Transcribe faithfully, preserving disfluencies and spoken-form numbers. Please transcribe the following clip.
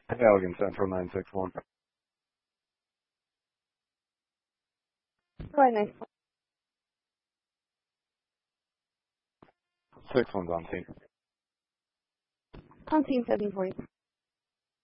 Allegan Central nine six one. Right next. Six one's on team. On team seven for you.